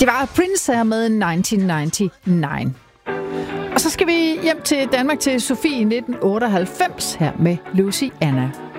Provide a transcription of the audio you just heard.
Det var Prince her med 1999. Og så skal vi hjem til Danmark til Sofie i 1998 her med Louisiana.